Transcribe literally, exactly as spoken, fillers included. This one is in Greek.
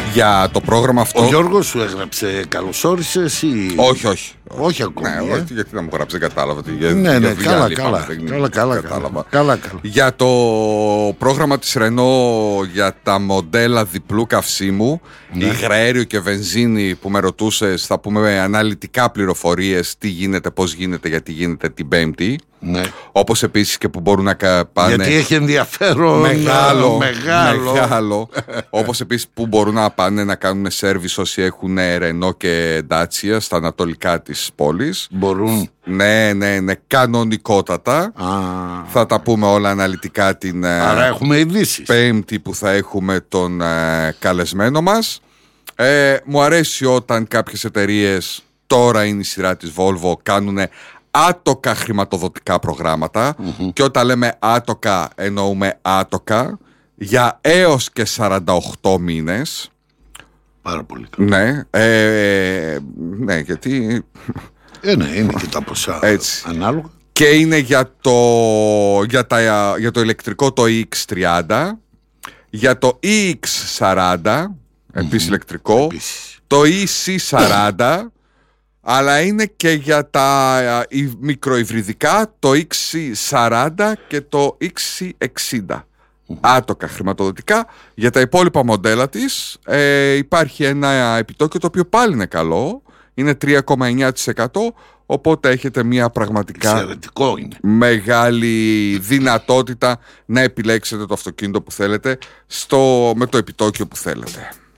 Για το πρόγραμμα αυτό. Ο Γιώργος σου έγραψε καλώς όρισες ή... Όχι, όχι. Όχι ακόμη. Ναι, ε? όχι, γιατί να μου γράψει, δεν κατάλαβα. Τι, Ναι, για ναι, δουλειά καλά, λείπαμε, καλά, δεν καλά, καλά, κατάλαβα. καλά, καλά. Για το πρόγραμμα της Renault για τα μοντέλα διπλού καυσίμου, Ναι. υγραέριο και βενζίνη που με ρωτούσες, θα πούμε αναλυτικά πληροφορίες, τι γίνεται, πώς γίνεται, γιατί γίνεται την Πέμπτη. Ναι. Όπως επίσης και που μπορούν να κα- πάνε. Γιατί έχει ενδιαφέρον Μεγάλο, μεγάλο. μεγάλο. Όπως επίσης που μπορούν να πάνε να κάνουν σέρβις όσοι έχουν Renault και Dacia στα ανατολικά της πόλης. Μπορούν. Ναι, ναι, ναι, κανονικότατα. Α, Θα τα πούμε όλα αναλυτικά την άρα έχουμε ειδήσεις. Πέμπτη που θα έχουμε τον ε, καλεσμένο μας. Ε, μου αρέσει όταν κάποιες εταιρείες, τώρα είναι η σειρά της Volvo, κάνουν άτοκα χρηματοδοτικά προγράμματα. Mm-hmm. Και όταν λέμε άτοκα εννοούμε άτοκα για έως και σαράντα οκτώ μήνες. Πάρα πολύ καλό. Ναι, ε, ναι, γιατί... Ε, ναι, είναι και τα ποσά Έτσι. ανάλογα. Και είναι για το, για, τα, για το ηλεκτρικό το ι εξ τριάντα, για το ι εξ σαράντα, mm-hmm. επίσης ηλεκτρικό, Επίσης. το ι σι σαράντα, αλλά είναι και για τα οι μικροϊβριδικά, το ι εξ σαράντα και το ι εξ εξήντα. Mm-hmm. Άτοκα χρηματοδοτικά. Για τα υπόλοιπα μοντέλα της ε, υπάρχει ένα επιτόκιο το οποίο πάλι είναι καλό, είναι τρία κόμμα εννιά τοις εκατό, οπότε έχετε μια πραγματικά Εξαιρετικό είναι. μεγάλη δυνατότητα να επιλέξετε το αυτοκίνητο που θέλετε στο, με το επιτόκιο που θέλετε.